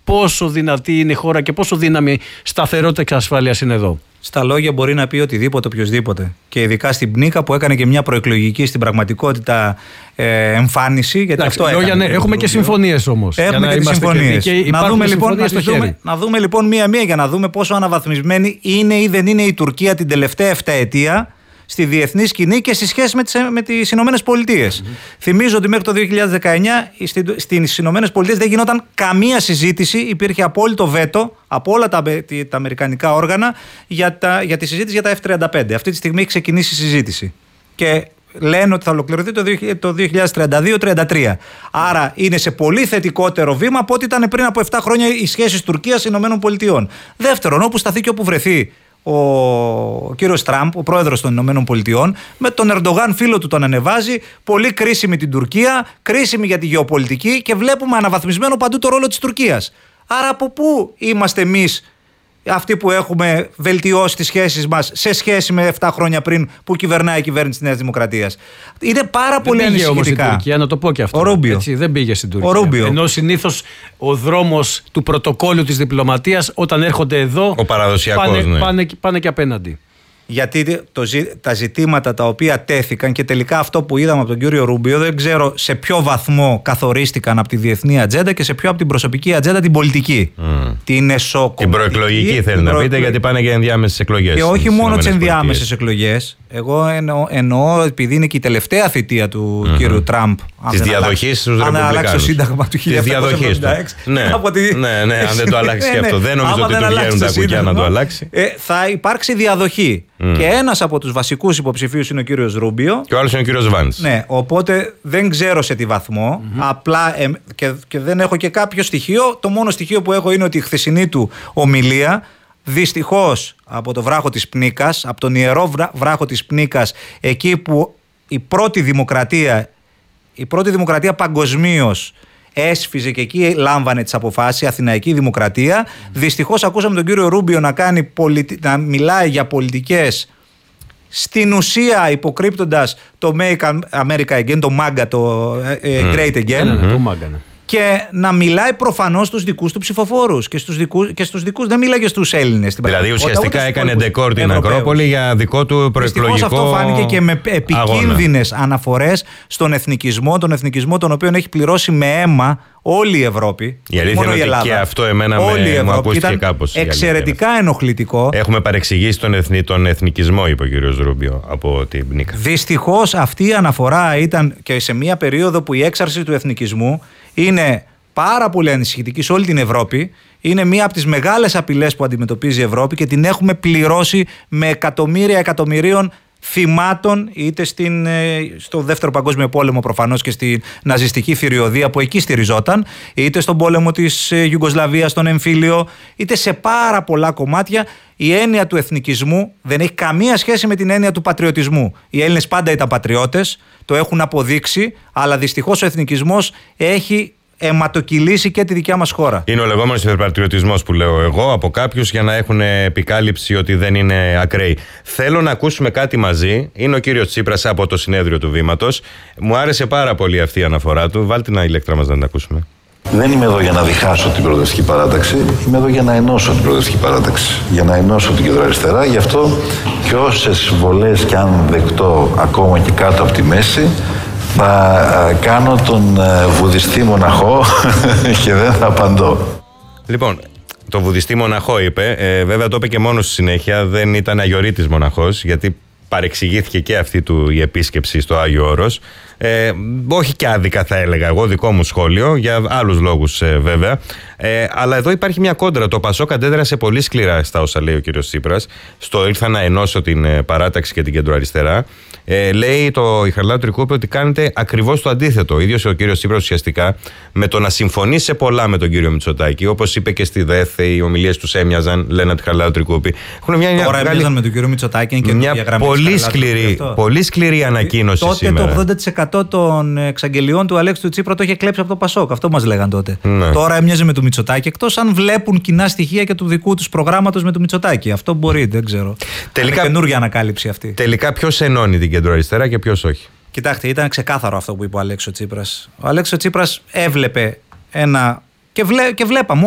πόσο δυνατή είναι η χώρα και πόσο δύναμη σταθερότητα και ασφάλειας είναι εδώ. Στα λόγια μπορεί να πει οτιδήποτε, οποιοδήποτε. Και ειδικά στην Πνίκα που έκανε και μια προεκλογική στην πραγματικότητα εμφάνιση. Γιατί αυτό λόγια, ναι, έχουμε και συμφωνίες όμως. Έχουμε και συμφωνίες. Να δούμε λοιπόν μία-μία για να δούμε πόσο αναβαθμισμένη είναι ή δεν είναι η Τουρκία την τελευταία 7 ετία στη διεθνή σκηνή και στη σχέση με τις Ηνωμένες Πολιτείες. Θυμίζω ότι μέχρι το 2019 στις Ηνωμένες Πολιτείες δεν γινόταν καμία συζήτηση, υπήρχε απόλυτο βέτο από όλα τα αμερικανικά όργανα για τη συζήτηση για τα F-35. Αυτή τη στιγμή έχει ξεκινήσει η συζήτηση. Και λένε ότι θα ολοκληρωθεί το 2032-33. Άρα είναι σε πολύ θετικότερο βήμα από ό,τι ήταν πριν από 7 χρόνια οι σχέσεις Τουρκίας-Ηνωμένων Πολιτειών. Δεύτερον, όπου σταθεί και όπου βρεθεί ο κύριος Τραμπ, ο πρόεδρος των Ηνωμένων Πολιτειών, με τον Ερντογάν φίλο του τον ανεβάζει, πολύ κρίσιμη την Τουρκία, κρίσιμη για τη γεωπολιτική και βλέπουμε αναβαθμισμένο παντού το ρόλο της Τουρκίας. Άρα από πού είμαστε εμείς αυτοί που έχουμε βελτιώσει τις σχέσεις μας σε σχέση με 7 χρόνια πριν που κυβερνάει η κυβέρνηση της Νέας Δημοκρατίας? Είναι πάρα πολύ ανησυχητικά. Δεν πήγε όμως στην Τουρκία, να το πω και αυτό. Ο Ρούμπιο. Έτσι, δεν πήγε στην Τουρκία. Ενώ συνήθως ο δρόμος του πρωτοκόλλου της διπλωματίας όταν έρχονται εδώ ο παραδοσιακός, πάνε και απέναντι. Γιατί τα ζητήματα τα οποία τέθηκαν και τελικά αυτό που είδαμε από τον κύριο Ρούμπιο δεν ξέρω σε ποιο βαθμό καθορίστηκαν από τη διεθνή ατζέντα και σε ποιο από την προσωπική ατζέντα την πολιτική. Την εσωκομματική. Την προεκλογική θέλει να πείτε, γιατί πάνε για ενδιάμεσες εκλογές. Και όχι μόνο τις ενδιάμεσες εκλογές. Εγώ εννοώ επειδή είναι και η τελευταία θητεία του κύριου Τραμπ. Της διαδοχής στους Ρεπουμπλικάνους. Αν αλλάξει το Σύνταγμα του 1776. Ναι, αν δεν το αλλάξει και αυτό. Δεν νομίζω ότι του βγαίνουν τα κουκιά να το αλλάξει. Θα υπάρξει διαδοχή. Και ένας από τους βασικούς υποψηφίους είναι ο κύριος Ρούμπιο. Και ο άλλος είναι ο κύριος Βάνς. Ναι, οπότε δεν ξέρω σε τι βαθμό. Απλά και δεν έχω και κάποιο στοιχείο. Το μόνο στοιχείο που έχω είναι ότι η χθεσινή του ομιλία, δυστυχώς από το βράχο της Πνίκας, από τον ιερό βράχο της Πνίκας, εκεί που η πρώτη δημοκρατία παγκοσμίως έσφιζε και εκεί λάμβανε τις αποφάσεις, η Αθηναϊκή Δημοκρατία. Δυστυχώς ακούσαμε τον κύριο Ρούμπιο να μιλάει για πολιτικές, στην ουσία υποκρύπτοντας το Make America Again, το MAGA, το Great Again. Και να μιλάει προφανώς στους δικούς του ψηφοφόρους και στους δικούς, δεν μίλαγε στους Έλληνες. Δηλαδή ουσιαστικά έκανε ντεκόρ την Ακρόπολη για δικό του προεκλογικό. Δυστυχώς αυτό φάνηκε και με επικίνδυνες αναφορές στον εθνικισμό, τον οποίο έχει πληρώσει με αίμα όλη η Ευρώπη. Η αλήθεια είναι ότι και αυτό εμένα μου ακούστηκε κάπως. Εξαιρετικά ενοχλητικό. Έχουμε παρεξηγήσει τον εθνικισμό, είπε ο κύριος Ρούμπιο από την Πνίκα. Δυστυχώς αυτή η αναφορά ήταν και σε μια περίοδο που η έξαρση του εθνικισμού είναι πάρα πολύ ανησυχητική σε όλη την Ευρώπη. Είναι μία από τις μεγάλες απειλές που αντιμετωπίζει η Ευρώπη και την έχουμε πληρώσει με εκατομμυρίων θυμάτων, είτε στο Δεύτερο Παγκόσμιο Πόλεμο προφανώς και στη ναζιστική θηριωδία που εκεί στηριζόταν, είτε στον πόλεμο της Ιουγκοσλαβίας, στον εμφύλιο, είτε σε πάρα πολλά κομμάτια. Η έννοια του εθνικισμού δεν έχει καμία σχέση με την έννοια του πατριωτισμού. Οι Έλληνες πάντα ήταν πατριώτες, το έχουν αποδείξει, αλλά δυστυχώς ο εθνικισμός έχει αιματοκυλήσει και τη δικιά μας χώρα. Είναι ο λεγόμενος υπερπατριωτισμός που λέω εγώ από κάποιους για να έχουν επικάλυψη ότι δεν είναι ακραίοι. Θέλω να ακούσουμε κάτι μαζί. Είναι ο κύριος Τσίπρας από το συνέδριο του Βήματος. Μου άρεσε πάρα πολύ αυτή η αναφορά του. Βάλτε ένα ηλέκτρα μας να την ακούσουμε. Δεν είμαι εδώ για να διχάσω την Προοδευτική Παράταξη. Είμαι εδώ για να ενώσω την Προοδευτική Παράταξη. Για να ενώσω την κεντροαριστερά. Γι' αυτό και όσες βολές κι αν δεκτώ ακόμα και κάτω από τη μέση, θα κάνω τον βουδιστή μοναχό και δεν θα απαντώ. Λοιπόν, το βουδιστή μοναχό είπε, βέβαια το είπε και μόνος στη συνέχεια, δεν ήταν αγιορείτης μοναχός, γιατί παρεξηγήθηκε και αυτή του η επίσκεψη στο Άγιο Όρος. Όχι και άδικα θα έλεγα εγώ, δικό μου σχόλιο, για άλλους λόγους βέβαια. Αλλά εδώ υπάρχει μια κόντρα. Το Πασόκ αντέδρασε πολύ σκληρά στα όσα λέει ο κύριος Τσίπρας. Στο ήρθα να ενώσω την παράταξη και την κεντροαριστερά. Λέει η Χαριλάου Τρικούπη ότι κάνετε ακριβώς το αντίθετο. Ο ίδιος ο κύριος Τσίπρας ουσιαστικά με το να συμφωνήσει σε πολλά με τον κύριο Μητσοτάκη, όπως είπε και στη ΔΕΘ, οι ομιλίες τους έμοιαζαν, λένε τη Χαριλάου Τρικούπη. Τώρα έμοιαζαν με τον κύριο Μητσοτάκη και μια πολύ σκληρή ανακοίνωση τότε σήμερα. Το 80% των εξαγγελιών του Αλέξη του Τσίπρα το είχε κλέψει από το Πασόκ. Αυτό μας λέγαν τότε. Ναι. Τώρα έμοιαζε με τον Μητσοτάκη, εκτός αν βλέπουν κοινά στοιχεία και του δικού τους προγράμματος με τον Μητσοτάκη. Αυτό μπορεί, δεν ξέρω. Τελικά, καινούργια ανακάλυψη αυτή. Τελικά ποιος ενώνει την κεντροαριστερά και ποιος όχι? Κοιτάξτε, ήταν ξεκάθαρο αυτό που είπε ο Αλέξης ο Τσίπρας. Ο Αλέξης ο Τσίπρας έβλεπε ένα. Και βλέπαμε